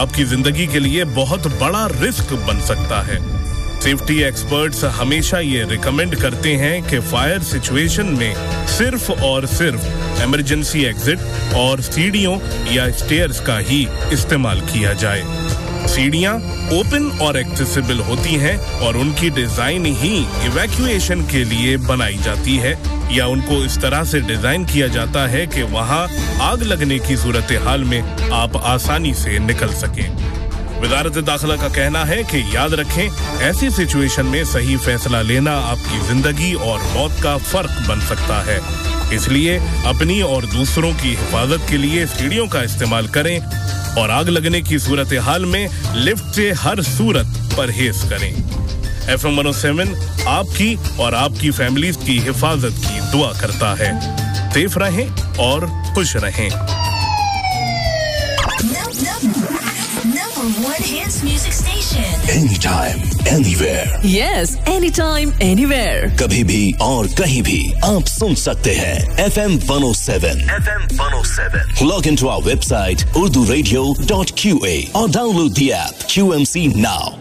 आपकी जिंदगी के लिए बहुत बड़ा रिस्क बन सकता है। सेफ्टी एक्सपर्ट्स हमेशा ये रिकमेंड करते हैं कि फायर सिचुएशन में सिर्फ और सिर्फ इमरजेंसी एग्जिट और सीढ़ियों या स्टेयर्स का ही इस्तेमाल किया जाए। सीढ़ियां ओपन और एक्सेसिबल होती हैं और उनकी डिजाइन ही इवैक्यूएशन के लिए बनाई जाती है या उनको इस तरह से डिजाइन किया जाता है कि वहां आग लगने की सूरत हाल में आप आसानी से निकल सकें। वज़ारत दाखिला का कहना है कि याद रखें, ऐसी सिचुएशन में सही फैसला लेना आपकी जिंदगी और मौत का फर्क बन सकता है। इसलिए अपनी और दूसरों की हिफाजत के लिए सीढ़ियों का इस्तेमाल करें और आग लगने की सूरत हाल में लिफ्ट से हर सूरत परहेज करें। FM 107 आपकी और आपकी फैमिली की हिफाजत की दुआ करता है। सेफ रहें और खुश रहें। Number one hits music station. Anytime, anywhere. Yes, anytime, anywhere. कभी भी और कहीं भी आप सुन सकते हैं FM 107. FM 107. Log into our website urduradio.qa or download the app QMC now.